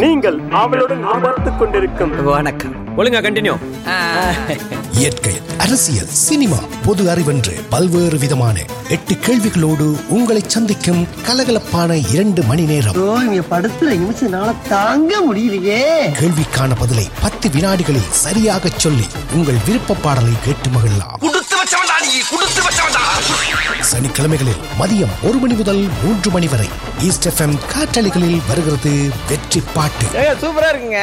நீங்கள் அவளுடன் பார்த்துக் கொண்டிருக்கும் வணக்கம். ஒழுங்கா கண்டினியூ. இயற்கை, அரசியல், சினிமா, பொது அறிவென்று பல்வேறு விதமான 8 கேள்விகளோடு உங்களை சந்திக்கும் கலகலப்பான 2 மணி நேரம். படத்துல தாங்க முடியலையே. கேள்விக்கான பதிலை 10 வினாடிகளில் சரியாக சொல்லி உங்கள் விருப்ப பாடலை கேட்டு மகிழலாம். சனிக்கிழமைகளில் மதியம் 1 மணி முதல் 3 மணி வரை ஈஸ்ட் எஃப்எம் காற்றலைகளில் வருகிறது வெற்றி பாட்டு. சூப்பரா இருக்குங்க.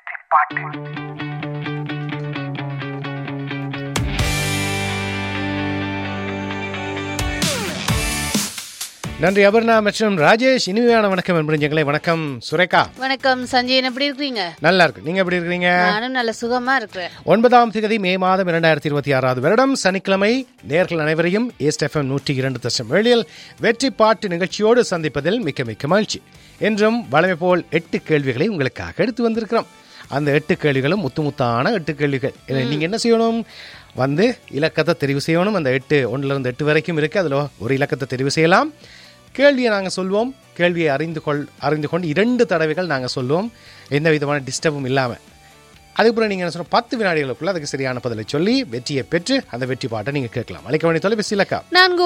நன்றி அபர்ணா மற்றும் ராஜேஷ். இனிமையான வணக்கம் என்பதை. வணக்கம் சுரேகா. வணக்கம் சஞ்சய், எப்படி இருக்கீங்க? நல்லா இருக்கு. நீங்க எப்படி இருக்கீங்க? நானும் நல்ல சுகமா இருக்கிறேன். 9ஆம் தேதி மே மாதம் 2026 வருடம் சனிக்கிழமை நேர்கள் அனைவரையும் ஈஸ்ட் எஃப்எம் 102.7 வெற்றி பாட்டு நிகழ்ச்சியோடு சந்திப்பதில் மிக்க மிக்க மகிழ்ச்சி. என்றும் வழமை போல் 8 கேள்விகளை உங்களுக்காக எடுத்து வந்திருக்கிறோம். அந்த 8 கேள்விகளும் முத்தான 8 கேள்விகள். நீங்க என்ன செய்யணும்? இலக்கத்தை தெரிவு செய்யணும். அந்த 8 1லிருந்து 8 வரைக்கும் இருக்கு. அதில் ஒரு இலக்கத்தை தெரிவு செய்யலாம். கேள்வியை நாங்கள் சொல்வோம். கேள்வியை அறிந்து கொண்டு 2 தடவைகள் நாங்கள் சொல்லுவோம், எந்த விதமான டிஸ்டர்பும் இல்லாமல். அதுக்கப்புறம் நீங்கள் என்ன சொன்ன 10 வினாடிகளுக்குள்ள அதுக்கு சரியான பதிலை சொல்லி வெற்றியை பெற்று அந்த வெற்றி பாட்டை நீங்கள் கேட்கலாம். அழைக்க வேண்டிய தொலைபேசி இலக்கா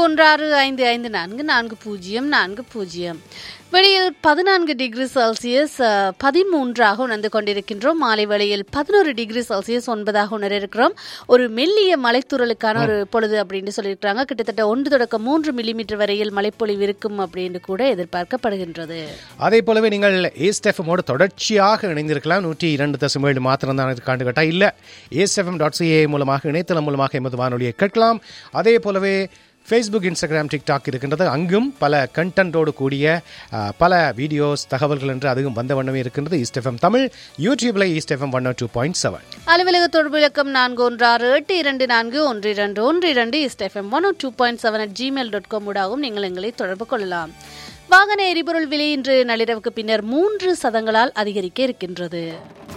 4165544040. வெளியில் 14 டிகிரி செல்சியஸ் 13 உணர்ந்து கொண்டிருக்கின்றோம். மாலை வேளையில் 11 டிகிரி செல்சியஸ் 9 உணர இருக்கிறோம். ஒரு மெல்லிய மலைத்தூறலுக்கான ஒரு பொழுது அப்படின்னு சொல்லியிருக்காங்க. கிட்டத்தட்ட 1 தொடக்கம் 3 மில்லிமீட்டர் வரையில் மழைப்பொழிவு இருக்கும் அப்படின்னு கூட எதிர்பார்க்கப்படுகின்றது. அதே போலவே நீங்கள் ஈஸ்ட் எஃப்எம்மோடு தொடர்ச்சியாக இணைந்திருக்கலாம். 102.7 மாத்திரம் தான் இருக்காண்டு கேட்டா இல்லை. eastfm.ca மூலமாக இணையதளம் மூலமாக எமது வானொலியை கேட்கலாம். அதே போலவே ஃபேஸ்புக், இன்ஸ்டாகிராம், டிக்டாக் இருக்கின்றது. அங்கும் பல கண்டென்ட்டோடு கூடிய பல வீடியோஸ், தகவல்கள் என்று அதுவும் வந்த வண்ணமே இருக்கின்றது. ஈஸ்ட் எஃப்எம் தமிழ் யூடியூப்ல ஈஸ்ட் எஃப்எம் 102.7. அலுவலக தொடர்பு இலக்கம் 4168221212 ஈஸ்ட் எஃப்எம் 102.7 gmail.com ஊடாகவும் நீங்கள் எங்களை தொடர்பு கொள்ளலாம். வாகன எரிபொருள் விலை இன்று நள்ளிரவுக்கு பின்னர் 3 சதங்களால் அதிகரிக்க இருக்கின்றது.